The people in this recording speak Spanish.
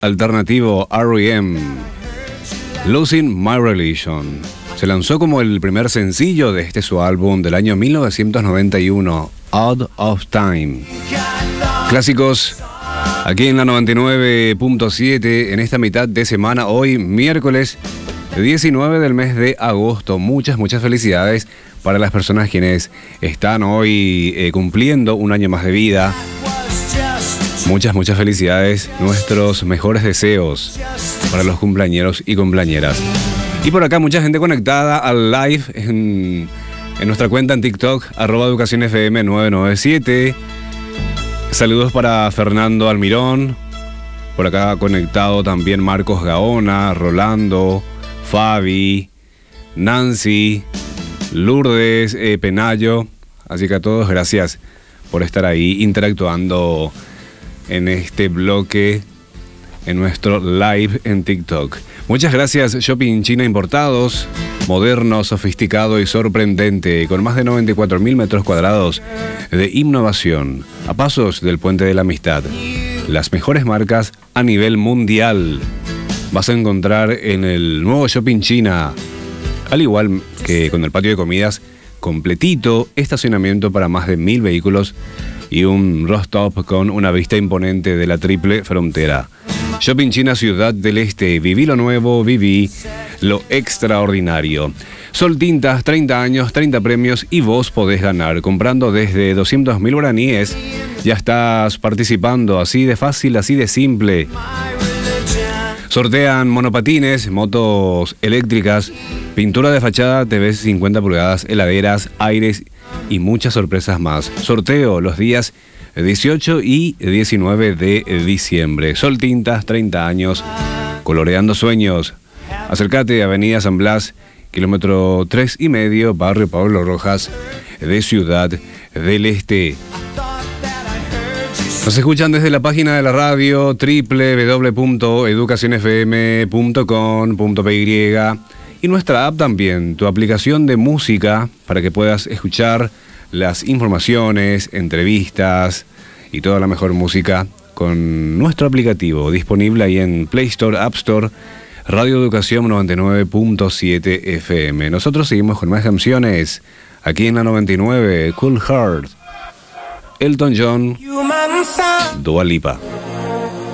alternativo R.E.M. Losing My Religion. Se lanzó como el primer sencillo de su álbum del año 1991, Out of Time. Clásicos aquí en la 99.7 en esta mitad de semana, hoy miércoles 19 del mes de agosto. Muchas felicidades para las personas quienes están hoy cumpliendo un año más de vida. Muchas felicidades, nuestros mejores deseos para los cumpleañeros y cumpleañeras. Y por acá mucha gente conectada al live en nuestra cuenta en TikTok, @EducaciónFM997. Saludos para Fernando Almirón. Por acá conectado también Marcos Gaona, Rolando, Fabi, Nancy, Lourdes, Penayo. Así que a todos gracias por estar ahí interactuando en este bloque, en nuestro live en TikTok. Muchas gracias. Shopping China Importados, moderno, sofisticado y sorprendente, con más de 94.000 metros cuadrados de innovación, a pasos del Puente de la Amistad. Las mejores marcas a nivel mundial vas a encontrar en el nuevo Shopping China, al igual que con el patio de comidas completito, estacionamiento para más de 1.000 vehículos y un rooftop con una vista imponente de la triple frontera. Shopping China Ciudad del Este. Viví lo nuevo, viví lo extraordinario. Sol Tintas, 30 años, 30 premios y vos podés ganar. Comprando desde 200.000 guaraníes, ya estás participando. Así de fácil, así de simple. Sortean monopatines, motos eléctricas, pintura de fachada, TVs 50 pulgadas, heladeras, aires y muchas sorpresas más. Sorteo los días 18 y 19 de diciembre. Sol Tintas, 30 años, coloreando sueños. Acércate a Avenida San Blas, kilómetro 3,5, barrio Pablo Rojas de Ciudad del Este. Nos escuchan desde la página de la radio www.educacionfm.com.py y nuestra app también, tu aplicación de música para que puedas escuchar las informaciones, entrevistas y toda la mejor música con nuestro aplicativo disponible ahí en Play Store, App Store, Radio Educación 99.7 FM. Nosotros seguimos con más canciones aquí en la 99, Cool Heart, Elton John, Dua Lipa.